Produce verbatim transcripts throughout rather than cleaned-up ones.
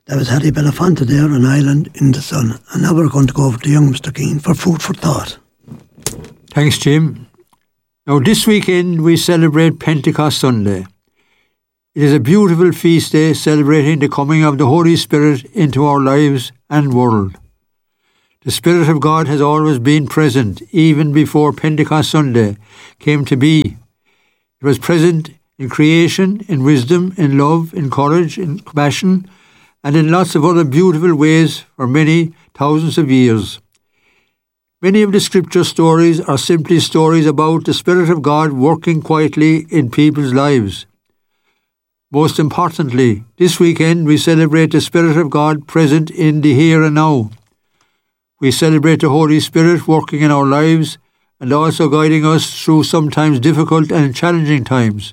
That was Harry Belafonte there on Island in the Sun. And now we're going to go over to young Mister Keane for food for thought. Thanks, Jim. Now, this weekend we celebrate Pentecost Sunday. It is a beautiful feast day celebrating the coming of the Holy Spirit into our lives and world. The Spirit of God has always been present, even before Pentecost Sunday came to be. It was present in creation, in wisdom, in love, in courage, in compassion, and in lots of other beautiful ways for many thousands of years. Many of the scripture stories are simply stories about the Spirit of God working quietly in people's lives. Most importantly, this weekend we celebrate the Spirit of God present in the here and now. We celebrate the Holy Spirit working in our lives and also guiding us through sometimes difficult and challenging times.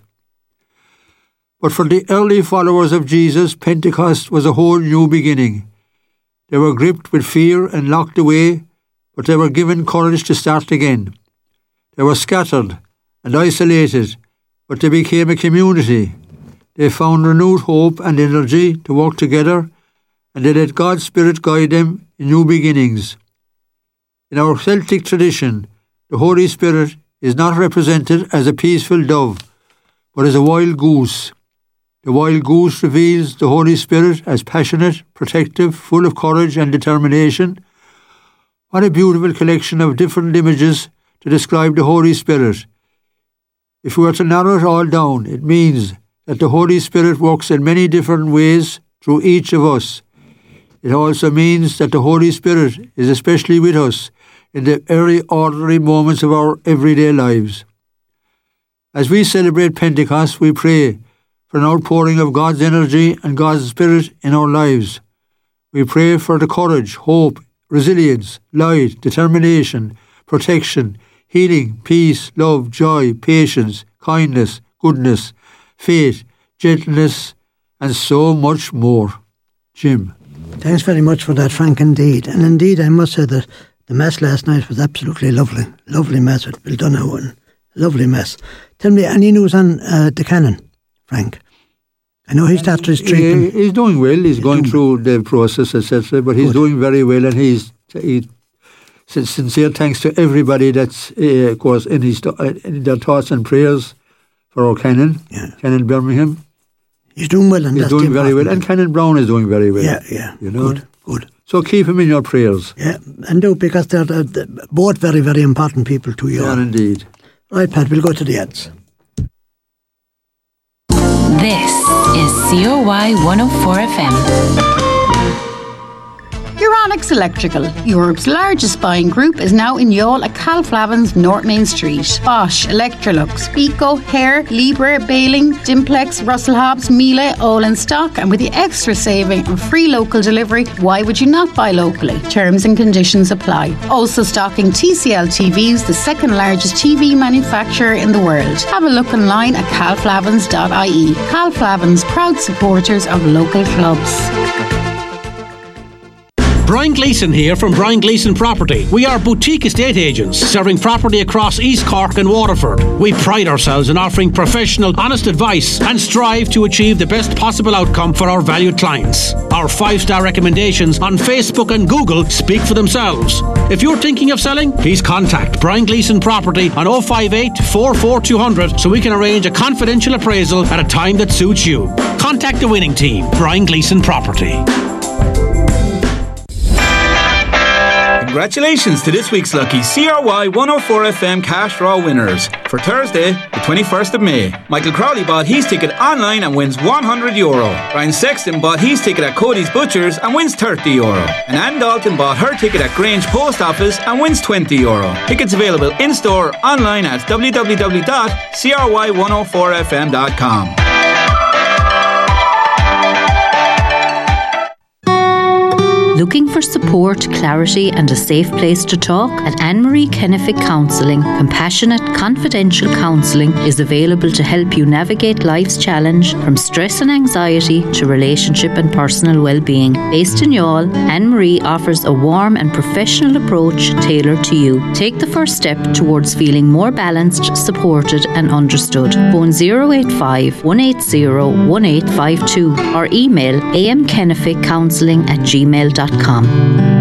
But for the early followers of Jesus, Pentecost was a whole new beginning. They were gripped with fear and locked away, but they were given courage to start again. They were scattered and isolated, but they became a community. They found renewed hope and energy to work together, and they let God's Spirit guide them in new beginnings. In our Celtic tradition, the Holy Spirit is not represented as a peaceful dove, but as a wild goose. The wild goose reveals the Holy Spirit as passionate, protective, full of courage and determination. What a beautiful collection of different images to describe the Holy Spirit. If we were to narrow it all down, it means that the Holy Spirit works in many different ways through each of us. It also means that the Holy Spirit is especially with us in the very ordinary moments of our everyday lives. As we celebrate Pentecost, we pray for an outpouring of God's energy and God's Spirit in our lives. We pray for the courage, hope, resilience, light, determination, protection, healing, peace, love, joy, patience, kindness, goodness, faith, gentleness, and so much more. Jim. Thanks very much for that, Frank, indeed. And indeed, I must say that the Mass last night was absolutely lovely. Lovely Mass with Bill Donoghue. Lovely Mass. Tell me, any news on uh, the Canon, Frank? I know he's after his treatment. He, he's doing well. He's, he's going through the process, et cetera. But he's Good. doing very well, and he's he, sincere thanks to everybody that's, uh, of course, in, his, in their thoughts and prayers for our Canon, yeah. Canon Birmingham. He's doing well, and he's that's doing very well, and Canon Brown is doing very well. Yeah, yeah. You know, good, good. So keep him in your prayers. Yeah, and do, because they're, they're, they're both very, very important people to you. Yeah, indeed. Right, Pat, we'll go to the ads. This is C O Y one oh four F M. Euronics Electrical, Europe's largest buying group, is now in Youghal at Calflavin's North Main Street. Bosch, Electrolux, Pico, Hare, Libre, Baling, Dimplex, Russell Hobbs, Miele, all in stock, and with the extra saving and free local delivery, why would you not buy locally? Terms and conditions apply. Also stocking T C L T Vs, the second largest T V manufacturer in the world. Have a look online at calflavins dot I E. Calflavins, proud supporters of local clubs. Brian Gleeson here from Brian Gleeson Property. We are boutique estate agents serving property across East Cork and Waterford. We pride ourselves in offering professional, honest advice and strive to achieve the best possible outcome for our valued clients. Our five-star recommendations on Facebook and Google speak for themselves. If you're thinking of selling, please contact Brian Gleeson Property on oh five eight, four four two hundred so we can arrange a confidential appraisal at a time that suits you. Contact the winning team, Brian Gleeson Property. Congratulations to this week's lucky C R Y one oh four F M cash draw winners. For Thursday, the twenty-first of May, Michael Crowley bought his ticket online and wins one hundred euro. Ryan Sexton bought his ticket at Cody's Butchers and wins thirty euro. And Anne Dalton bought her ticket at Grange Post Office and wins twenty euro. Tickets available in-store, online at w w w dot c r y one oh four f m dot com. Looking for support support, clarity and a safe place to talk? At Anne-Marie Kennefic Counselling, compassionate, confidential counselling is available to help you navigate life's challenge from stress and anxiety to relationship and personal well-being. Based in Youghal, Anne-Marie offers a warm and professional approach tailored to you. Take the first step towards feeling more balanced, supported and understood. Phone zero eight five, one eight zero, one eight five two or email amkenneficcounselling at gmail dot com.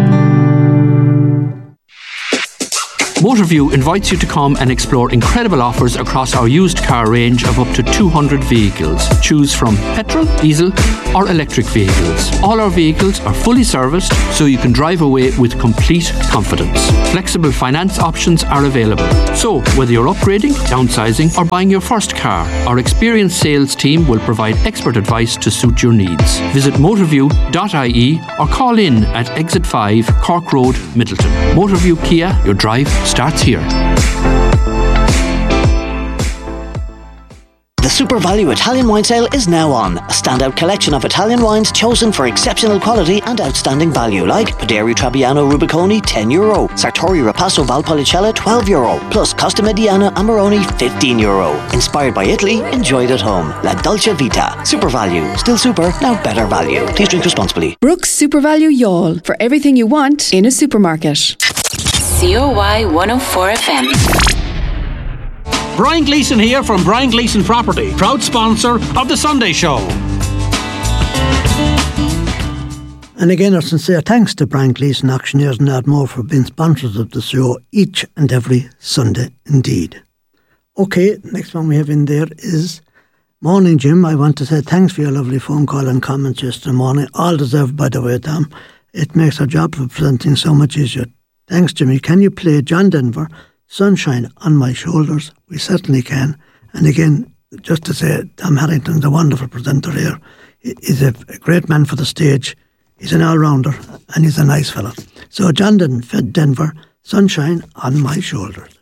Motorview invites you to come and explore incredible offers across our used car range of up to two hundred vehicles. Choose from petrol, diesel or electric vehicles. All our vehicles are fully serviced so you can drive away with complete confidence. Flexible finance options are available. So whether you're upgrading, downsizing or buying your first car, our experienced sales team will provide expert advice to suit your needs. Visit motorview dot I E or call in at Exit five, Cork Road, Middleton. Motorview Kia, your drive starts here. The Super Value Italian Wine Sale is now on. A standout collection of Italian wines chosen for exceptional quality and outstanding value, like Paderi Trebbiano Rubiconi ten euro, Sartori Rapasso Valpolicella twelve euro, plus Costa Mediana Amarone fifteen euro. Inspired by Italy, enjoyed at home. La Dolce Vita. Super Value. Still super, now better value. Please drink responsibly. Brooks Super Value Youghal. For everything you want in a supermarket. C O Y one oh four F M. Brian Gleeson here from Brian Gleeson Property, proud sponsor of The Sunday Show. And again, our sincere thanks to Brian Gleeson Auctioneers and Ardmore for being sponsors of the show each and every Sunday indeed. Okay, next one we have in there is Morning Jim. I want to say thanks for your lovely phone call and comments yesterday morning. All deserved, by the way, Tom. It makes our job for presenting so much easier. Thanks, Jimmy. Can you play John Denver, Sunshine on My Shoulders? We certainly can. And again, just to say, Tom Harrington's a wonderful presenter here. He's a great man for the stage. He's an all-rounder and he's a nice fella. So John Denver, Sunshine on My Shoulders.